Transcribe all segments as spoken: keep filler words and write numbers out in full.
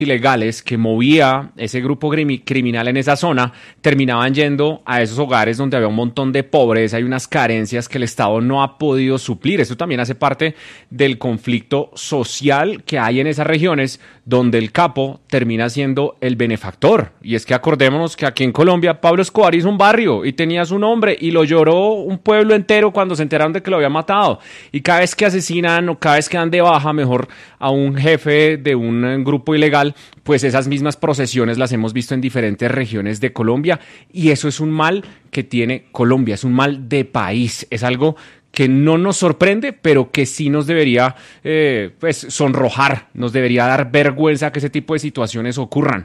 ilegales que movía ese grupo criminal en esa zona terminaban yendo a esos hogares donde había un montón de pobreza y unas carencias que el Estado no ha podido suplir. Esto también hace parte del conflicto social que hay en esas regiones donde el capo termina siendo el benefactor. Y es que acordémonos que aquí en Colombia Pablo Escobar hizo un barrio y tenía su nombre y lo lloró un pueblo entero cuando se enteraron de que lo había matado. Y cada vez que asesinan o cada vez que dan de baja mejor a un jefe de un grupo ilegal, pues esas mismas procesiones las hemos visto en diferentes regiones de Colombia, y eso es un mal que tiene Colombia, es un mal de país, es algo que no nos sorprende, pero que sí nos debería eh, pues sonrojar, nos debería dar vergüenza que ese tipo de situaciones ocurran.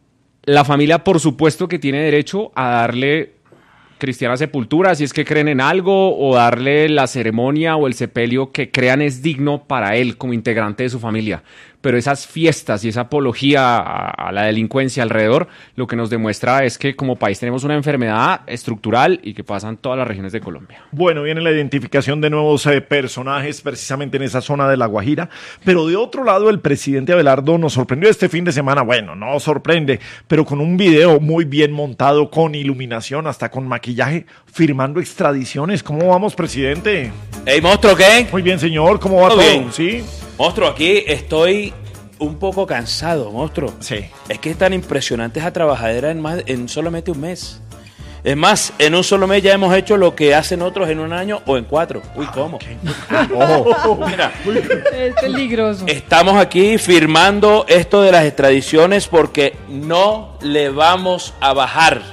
La familia, por supuesto, que tiene derecho a darle cristiana sepultura, si es que creen en algo, o darle la ceremonia o el sepelio que crean es digno para él como integrante de su familia. Pero esas fiestas y esa apología a, a la delincuencia alrededor, lo que nos demuestra es que como país tenemos una enfermedad estructural y que pasa en todas las regiones de Colombia. Bueno, viene la identificación de nuevos eh, personajes precisamente en esa zona de La Guajira, pero de otro lado el presidente Abelardo nos sorprendió este fin de semana, bueno, no sorprende, pero con un video muy bien montado, con iluminación, hasta con maquillaje, firmando extradiciones. ¿Cómo vamos, presidente? Hey, monstruo, ¿qué? Muy bien, señor, ¿cómo va ¿Todo todo? bien? ¿Sí? Monstruo, aquí estoy un poco cansado, monstruo. Sí. Es que es tan impresionante esa trabajadera en, más, en solamente un mes. Es más, en un solo mes ya hemos hecho lo que hacen otros en un año o en cuatro. Uy, ¿cómo? Okay. Oh. Mira, es peligroso. Estamos aquí firmando esto de las extradiciones porque no le vamos a bajar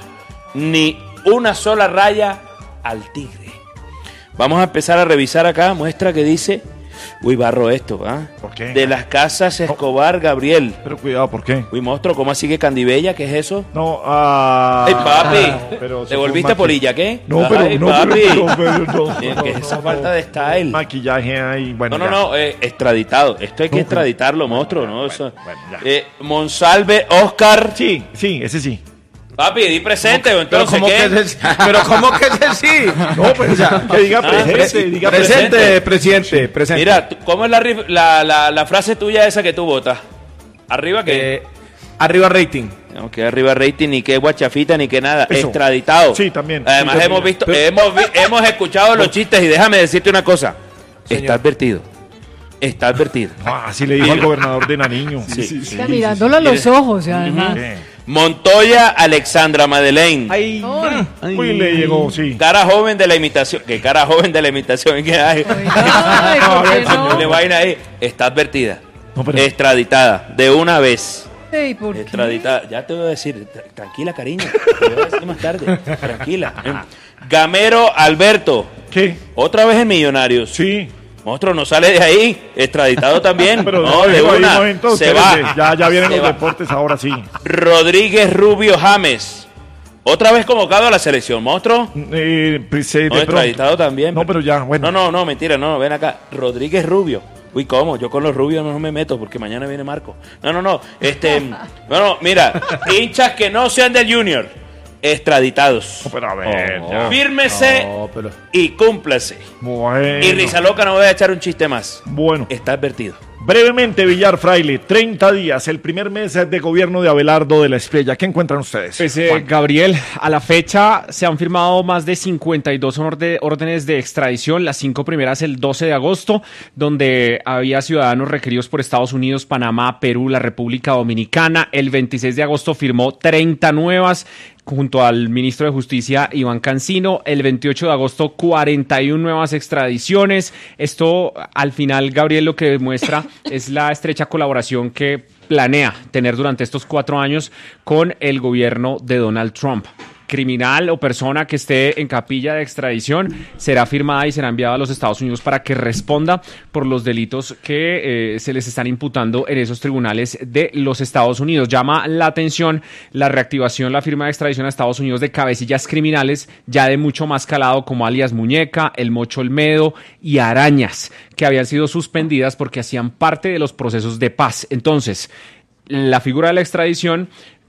ni una sola raya al tigre. Vamos a empezar a revisar acá, muestra que dice... Uy, barro esto, ¿ah? ¿eh? ¿Por qué? De las casas Escobar, Gabriel. Pero cuidado, ¿por qué? Uy, monstruo, ¿cómo así que Candibella? ¿Qué es eso? No, ah... ¡Ay, papi! Pero ¿Te volviste polilla, qué? No, pero Ay, no, papi. pero no, pero no, ¿Qué no, es no, esa no, falta de style? Maquillaje ahí, bueno, No, no, ya. no, eh, extraditado. Esto hay que No, extraditarlo, monstruo, ¿no? Eso- bueno, ya. eh, Monsalve, Oscar. Sí, sí, ese sí. Papi, di presente, Pero entonces, ¿cómo ¿qué? que es el, pero ¿cómo que es el sí? No, pues ya, que diga Ah, presente, presi- diga Presente, presente. presidente, presente. Mira, tú- ¿cómo es la, rif- la, la, la frase tuya esa que tú votas? ¿Arriba qué? Eh, arriba rating. No, que arriba rating, ni que guachafita, ni que nada. Eso. Extraditado. Sí, también. Además, Sí, hemos también. visto, hemos, vi- hemos escuchado los chistes y déjame decirte una cosa. Está advertido. Está advertido. Ah, así le dijo al gobernador de Nariño. Sí, sí, Está mirándolo a los ojos, además. Sí. Montoya Alexandra Madeleine. Ay, Ay. Uy, le llegó, sí. Cara joven de la imitación. ¿Qué cara joven de la imitación? ¿Qué hay? Ay, ¿por qué no? Le vaina ahí. Está advertida. No, pero- Extraditada. De una vez. Ey, ¿por qué? Extraditada. Ya te voy a decir. tra- Tranquila, cariño. Te voy a decir más tarde. Tranquila. Gamero Alberto. ¿Qué? Otra vez en Millonarios. Sí. Monstruo, no sale de ahí. Extraditado también. Pero no, de ahí no, una. entonces, Se va. espérese, Ya, ya vienen Se los va. deportes ahora sí. Rodríguez Rubio James. Otra vez convocado a la selección, monstruo. Eh, pues, eh, de No, pronto. extraditado también. No, pero ya, bueno. No, no, no, mentira, no, ven acá. Rodríguez Rubio. Uy, ¿cómo? Yo con los rubios no me meto porque mañana viene Marco. No, no, no. Este, bueno, mira, hinchas que no sean del Junior, extraditados. No, pero a ver, ya. Fírmese No, pero... y cúmplase. Bueno. Y Risa Loca, no voy a echar un chiste más. Bueno. Está advertido. Brevemente, Villar Fraile, treinta días, el primer mes de gobierno de Abelardo de la Espriella. ¿Qué encuentran ustedes? Pues, eh, Juan? Gabriel, a la fecha se han firmado más de cincuenta y dos orde- órdenes de extradición, las cinco primeras el doce de agosto, donde había ciudadanos requeridos por Estados Unidos, Panamá, Perú, la República Dominicana. El veintiséis de agosto firmó treinta nuevas, junto al ministro de Justicia, Iván Cancino. El veintiocho de agosto, cuarenta y una nuevas extradiciones. Esto, al final, Gabriel, lo que demuestra es la estrecha colaboración que planea tener durante estos cuatro años con el gobierno de Donald Trump. Criminal o persona que esté en capilla de extradición será firmada y será enviada a los Estados Unidos para que responda por los delitos que eh, se les están imputando en esos tribunales de los Estados Unidos. Llama la atención la reactivación, la firma de extradición a Estados Unidos de cabecillas criminales ya de mucho más calado como alias Muñeca, El Mocho Olmedo y Arañas, que habían sido suspendidas porque hacían parte de los procesos de paz. Entonces, la figura de la extradición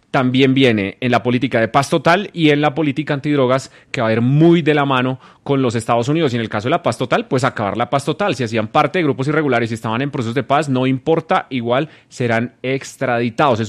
también viene en la política de paz total y en la política antidrogas, que va a ir muy de la mano con los Estados Unidos. Y en el caso de la paz total, pues acabar la paz total. Si hacían parte de grupos irregulares y estaban en procesos de paz, no importa, igual serán extraditados. Es